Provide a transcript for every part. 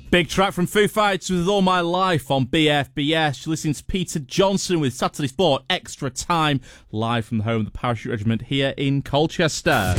Big track from Foo Fighters with All My Life on BFBS. You're listening to Peter Johnson with Saturday Sport Extra Time, live from the home of the Parachute Regiment here in Colchester.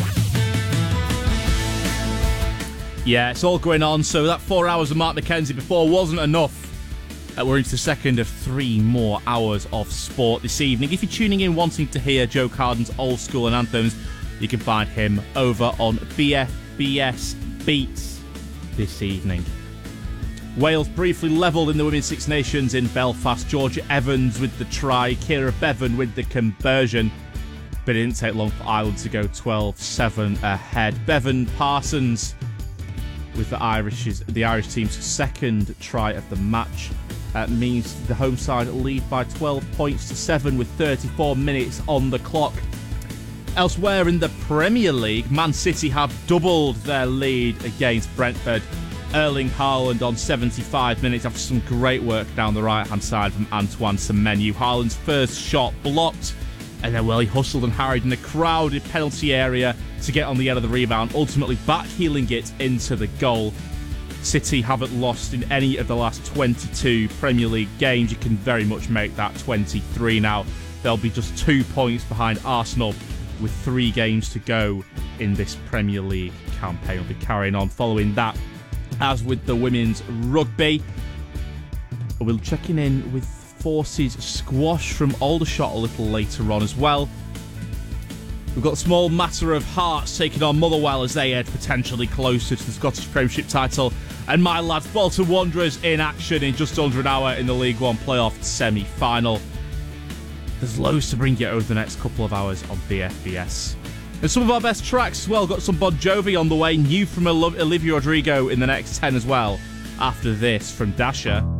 Yeah, it's all going on. So that 4 hours of Mark McKenzie before wasn't enough. We're into the second of 3 more hours of sport this evening. If you're tuning in wanting to hear Joe Carden's old school and anthems, you can find him over on BFBS Beats this evening. Wales briefly levelled in the Women's Six Nations in Belfast. Georgia Evans with the try, Kira Bevan with the conversion. But it didn't take long for Ireland to go 12-7 ahead. Bevan Parsons with the Irish team's second try of the match. Means the home side lead by 12 points to 7 with 34 minutes on the clock. Elsewhere in the Premier League, Man City have doubled their lead against Brentford. Erling Haaland on 75 minutes after some great work down the right-hand side from Antoine Semenyo. Haaland's first shot blocked, and then, he hustled and harried in the crowded penalty area to get on the end of the rebound, ultimately backheeling it into the goal. City haven't lost in any of the last 22 Premier League games. You can very much make that 23 now. They'll be just 2 points behind Arsenal with 3 games to go in this Premier League campaign. We'll be carrying on following that. As with the women's rugby, we'll be checking in with Forces squash from Aldershot a little later on as well. We've got a small matter of Hearts taking on Motherwell as they head potentially closer to the Scottish Premiership title. And my lads, Bolton Wanderers in action in just under an hour in the League One playoff semi-final. There's loads to bring you over the next couple of hours on BFBS. And some of our best tracks as well. Got some Bon Jovi on the way. New from Olivia Rodrigo in the next 10 as well. After this from Dasha.